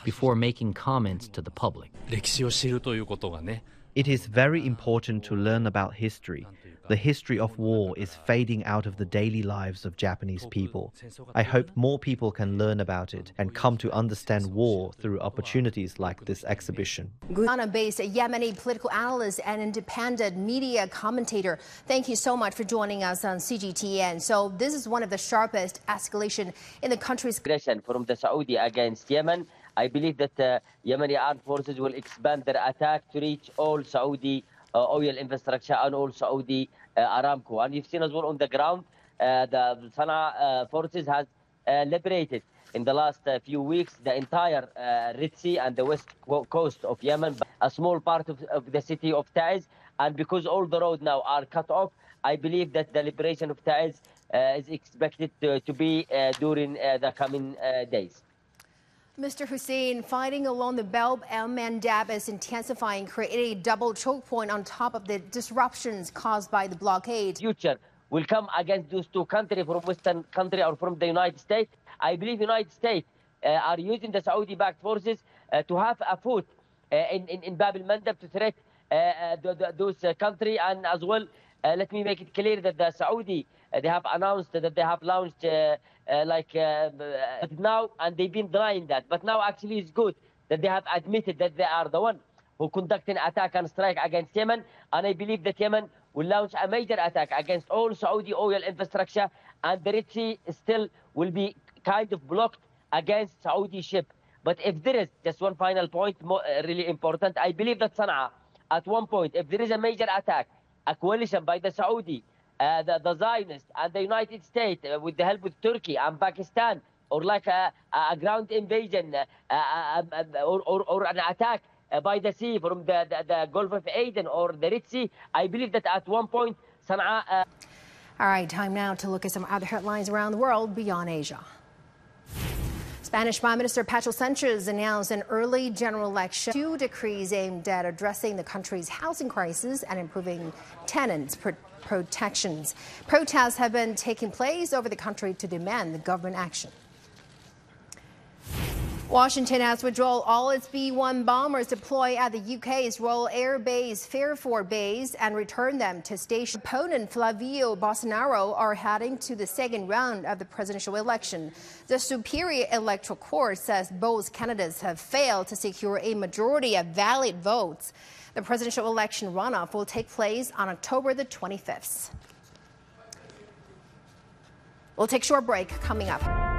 before making comments to the public. 歴史を知るということがね。 It is very important to learn about history. The history of war is fading out of the daily lives of Japanese people. I hope more people can learn about it and come to understand war through opportunities like this exhibition. Ghana-based Yemeni political analyst and independent media commentator, thank you so much for joining us on CGTN. So this is one of the sharpest escalation in the country's aggression from the Saudi against Yemen. I believe that Yemeni armed forces will expand their attack to reach all Saudi oil infrastructure and all Saudi Aramco. And you've seen as well on the ground, the Sana'a forces has liberated in the last few weeks the entire Red Sea and the west coast of Yemen, a small part of the city of Taiz. And because all the roads now are cut off, I believe that the liberation of Taiz is expected to be during the coming days. Mr. Hussein, fighting along the Bab el-Mandab is intensifying, creating a double choke point on top of the disruptions caused by the blockade. Future will come against those two countries from Western country or from the United States. I believe United States are using the Saudi-backed forces to have a foot in Bab el-Mandab to threat those countries. And as well, let me make it clear that the Saudi, they have announced that they have launched now, and they've been denying that. But now actually it's good that they have admitted that they are the one who conducted an attack and strike against Yemen. And I believe that Yemen will launch a major attack against all Saudi oil infrastructure, and the Red Sea still will be kind of blocked against Saudi ship. But if there is just one final point, really important, I believe that Sana'a, at one point, if there is a major attack, a coalition by the Saudi, the Zionists and the United States with the help with Turkey and Pakistan, or like a ground invasion or an attack by the sea from the Gulf of Aden or the Red Sea, I believe that at one point Sana'a... All right, time now to look at some other headlines around the world beyond Asia. Spanish Prime Minister Pedro Sanchez announced an early general election. 2 decrees aimed at addressing the country's housing crisis and improving tenants' protections. Protests have been taking place over the country to demand the government action. Washington has withdrawn all its B-1 bombers deployed at the UK's Royal Air Base Fairford Base and returned them to station. Opponent Flavio Bolsonaro are heading to the second round of the presidential election. The Superior Electoral Court says both candidates have failed to secure a majority of valid votes. The presidential election runoff will take place on October the 25th. We'll take a short break coming up.